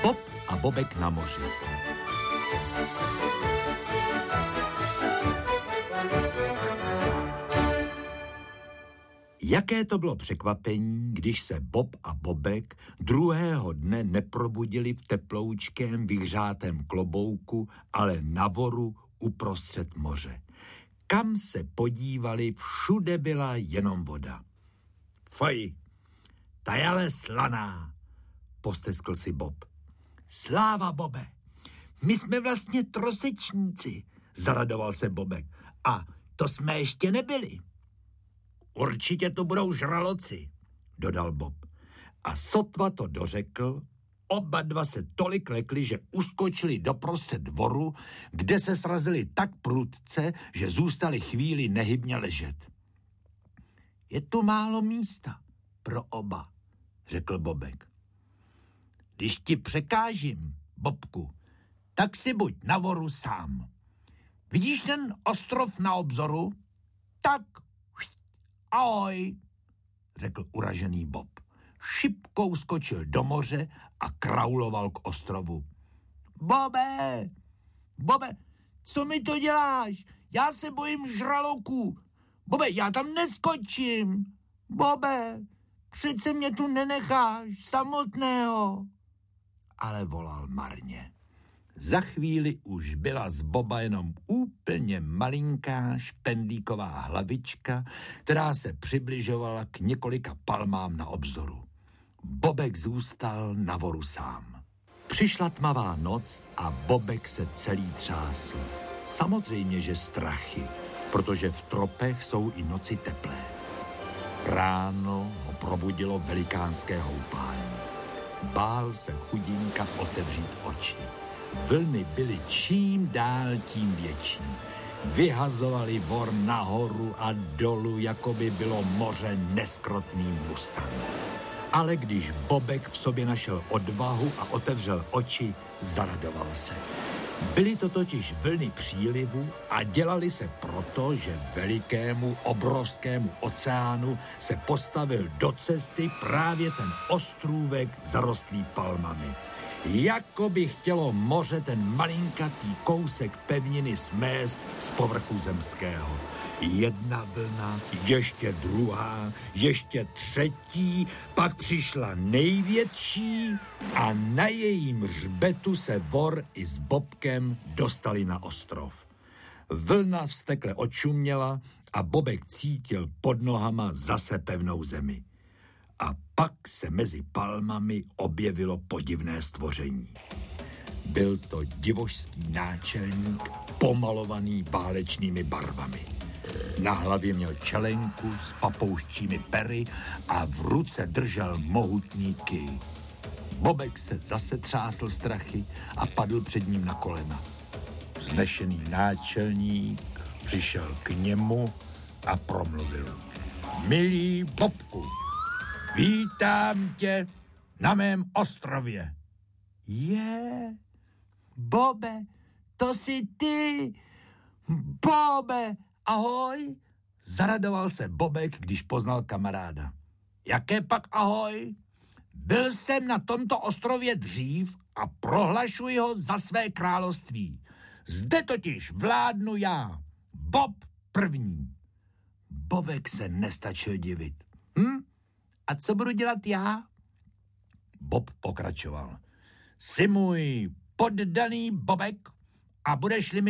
Bob a Bobek na moři. Jaké to bylo překvapení, když se Bob a Bobek druhého dne neprobudili v teploučkém vyhřátém klobouku, ale na voru uprostřed moře. Kam se podívali, všude byla jenom voda. Foj, ta je ale slaná, posteskl si Bob. Sláva, Bobe, my jsme vlastně trosečníci, zaradoval se Bobek. A to jsme ještě nebyli. Určitě to budou žraloci, dodal Bob. A sotva to dořekl, oba dva se tolik lekli, že uskočili doprostřed dvoru, kde se srazili tak prudce, že zůstali chvíli nehybně ležet. Je tu málo místa pro oba, řekl Bobek. Když ti překážím, Bobku, tak si buď na voru sám. Vidíš ten ostrov na obzoru? Tak, ahoj, řekl uražený Bob. Šipkou skočil do moře a krauloval k ostrovu. Bobe, co mi to děláš? Já se bojím žraloků. Bobe, já tam neskočím. Bobe, přece mě tu nenecháš samotného. Ale volal marně. Za chvíli už byla z Boba jenom úplně malinká špendlíková hlavička, která se přibližovala k několika palmám na obzoru. Bobek zůstal na voru sám. Přišla tmavá noc a Bobek se celý třásl. Samozřejmě, že strachy, protože v tropech jsou i noci teplé. Ráno ho probudilo velikánské houpání. Bál se chudinka otevřít oči. Vlny byly čím dál tím větší. Vyhazovali vor nahoru a dolů, jako by bylo moře neskrotným mustang. Ale když Bobek v sobě našel odvahu a otevřel oči, zaradoval se. Byly to totiž vlny přílivu a dělali se proto, že velikému, obrovskému oceánu se postavil do cesty právě ten ostrůvek zarostlý palmami. Jako by chtělo moře ten malinkatý kousek pevniny smést z povrchu zemského. Jedna vlna, ještě druhá, ještě třetí, pak přišla největší a na jejím hřbetu se vor i s Bobkem dostali na ostrov. Vlna vztekle odšuměla a Bobek cítil pod nohama zase pevnou zemi. A pak se mezi palmami objevilo podivné stvoření. Byl to divošský náčelník, pomalovaný válečnými barvami. Na hlavě měl čelenku s papouščími pery a v ruce držel mohutný kij. Bobek se zase třásl strachy a padl před ním na kolena. Vznešený náčelník přišel k němu a promluvil. Milý Bobku, vítám tě na mém ostrově. Bobe, to jsi ty. Bobe, ahoj. Zaradoval se Bobek, když poznal kamaráda. Jaké pak ahoj? Byl jsem na tomto ostrově dřív a prohlašuji ho za své království. Zde totiž vládnu já, Bob první. Bobek se nestačil divit. A co budu dělat já? Bob pokračoval. Jsi můj poddaný Bobek a budeš-li mi